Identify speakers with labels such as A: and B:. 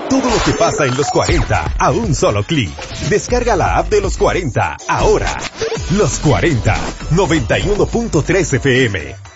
A: Todo lo que pasa en los 40 a un solo clic. Descarga la app de los 40 ahora. Los 40, 91.3 FM.